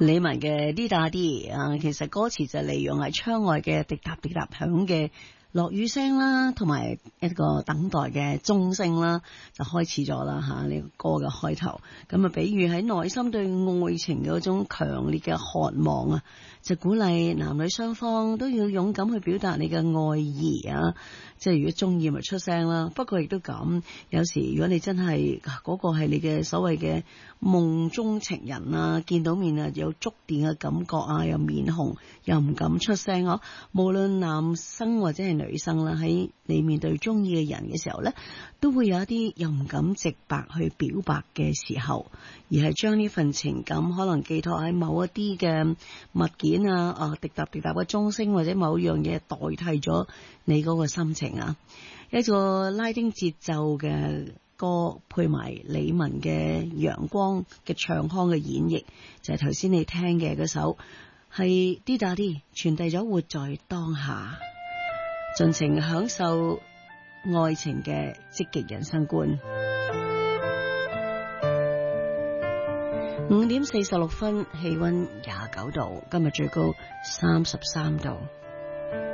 李玟嘅啲打啲啊，其實歌詞就利用係窗外嘅滴答滴答響嘅落雨聲啦，同埋一個等待嘅鐘聲啦，就開始咗啦吓呢個歌嘅開頭。咁啊，比喻喺內心對愛情嘅嗰種強烈嘅渴望啊，就鼓勵男女雙方都要勇敢去表達你嘅愛意啊。即係如果中意咪出聲啦，不過亦都咁，有時如果你真係嗰個係你嘅所謂嘅夢中情人啊，見到面啊有觸電嘅感覺啊，又面紅又唔敢出聲啊。無論男生或者係女生啦，喺你面對中意嘅人嘅時候呢，都會有一啲又唔敢直白去表白嘅時候，而係將呢份情感可能寄託喺某一啲嘅物件啊，滴答滴答嘅鐘聲或者某樣嘢代替咗你嗰個心情啊。一個拉丁節奏嘅歌配埋李玟嘅陽光嘅唱腔嘅演繹，就係頭先你聽嘅嗰首，係啲打啲傳遞咗活在當下，盡情享受愛情嘅積極人生觀。5:46，氣溫29度，今日最高33度。